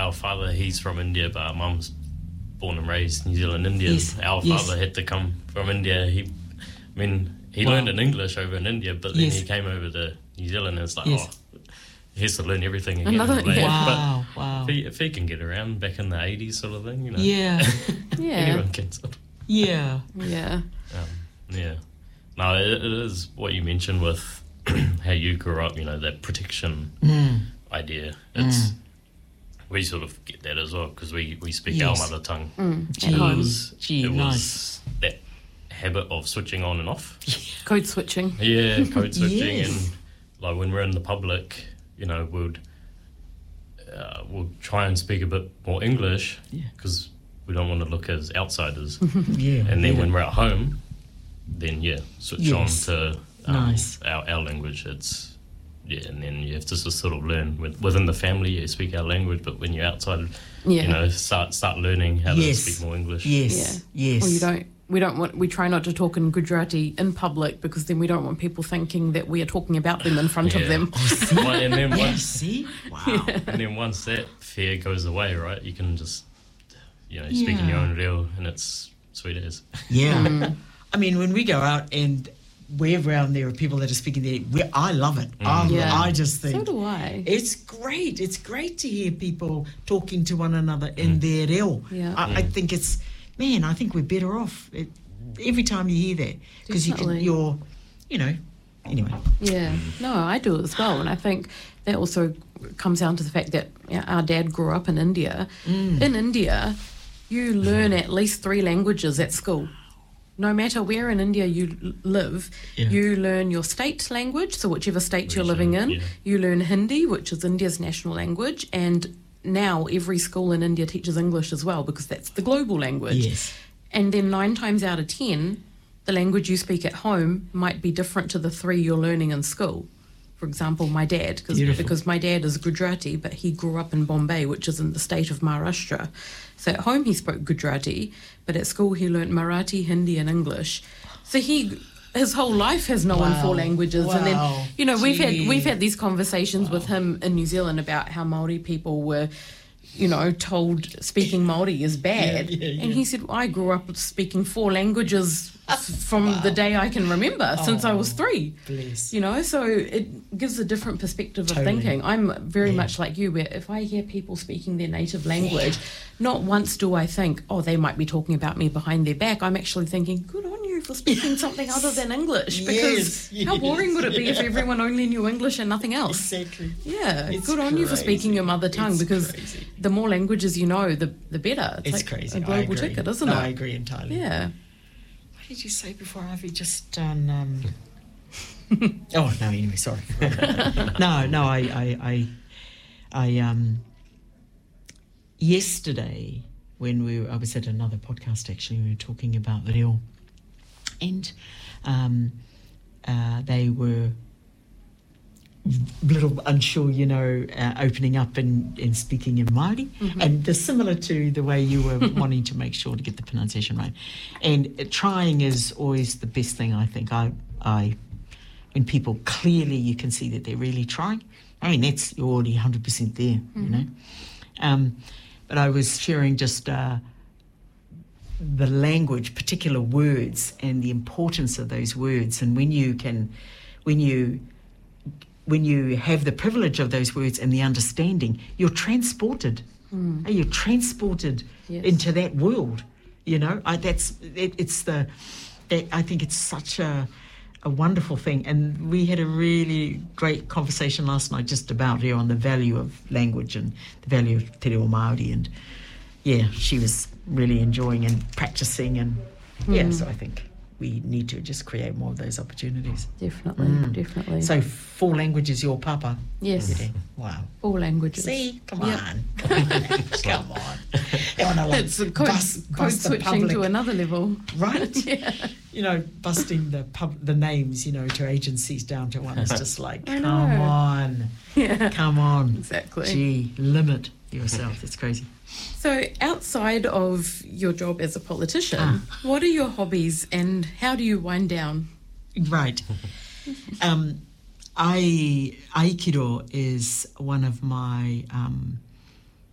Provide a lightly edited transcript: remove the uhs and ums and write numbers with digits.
our father, he's from India, but our mum's born and raised New Zealand Indian. Yes. Our father had to come from India. He learned in English over in India, but then he came over to New Zealand and it's like, he has to learn everything again. Wow. If he can get around back in the 80s sort of thing, Yeah. anyone can sort of. Yeah. Yeah. No, it is what you mentioned with how you grew up, that protection idea. It's we sort of get that as well because we speak our mother tongue. It was nice. That habit of switching on and off. Code switching. Yeah, code switching. And like when we're in the public, we'll try and speak a bit more English because we don't want to look as outsiders. And then when we're at home, then switch on to our language. It's and then you have to just sort of learn within the family. You speak our language, but when you're outside, start learning how to speak more English. Yes. Well, we try not to talk in Gujarati in public because then we don't want people thinking that we are talking about them in front of them. And then Wow. And then once that fear goes away, right, you can just speak in your own reo, and it's sweet as. Yeah. I mean, when we go out and we're around, there are people that are speaking there. I love it. I just think. So do I. It's great. It's great to hear people talking to one another in their reo. Yeah. I think I think we're better off every time you hear that because you're, anyway. Yeah. No, I do as well. And I think that also comes down to the fact that our dad grew up in India. In India, you learn at least 3 languages at school. No matter where in India you live, you learn your state language, so whichever state you're living in. You learn Hindi, which is India's national language, and now every school in India teaches English as well because that's the global language. Yes. And then 9 times out of 10, the language you speak at home might be different to the 3 you're learning in school. For example, my dad, because my dad is Gujarati, but he grew up in Bombay, which is in the state of Maharashtra. So at home he spoke Gujarati, but at school he learnt Marathi, Hindi and English. So his whole life has known 4 languages. And then, we've had these conversations with him in New Zealand about how Māori people were, told speaking Māori is bad. And he said, I grew up speaking 4 languages from the day I can remember, since I was 3. Bless. So it gives a different perspective of thinking. I'm very much like you, where if I hear people speaking their native language, not once do I think, they might be talking about me behind their back. I'm actually thinking, good on you for speaking something other than English, because how boring would it be if everyone only knew English and nothing else? Exactly. Yeah, it's good on you for speaking your mother tongue, because the more languages you know, the better. It's like crazy. A global ticket, isn't it? I agree entirely. Yeah. What did you say before? Have you just done? Oh no. Anyway, sorry. No. I yesterday when I was at another podcast. Actually, we were talking about the reo, and they were a little unsure, opening up and speaking in Māori, and similar to the way you were wanting to make sure to get the pronunciation right. And trying is always the best thing, I think. When people clearly you can see that they're really trying. I mean, you're already 100% there, But I was sharing just the language, particular words, and the importance of those words, and when you have the privilege of those words and the understanding, you're transported. You're transported into that world. I think it's such a wonderful thing. And we had a really great conversation last night just about on the value of language and the value of te reo Māori. And she was really enjoying and practicing. And so I think we need to just create more of those opportunities. Definitely. So 4 languages, your papa? Yes. Wow. 4 languages. See? Come on. Come on. It's code switching to another level. Right? Busting the names, to agencies down to one. It's just like, come on. Yeah. Come on. Exactly. Gee, limit yourself. It's crazy. So outside of your job as a politician, what are your hobbies and how do you wind down? Right. Aikido is one of my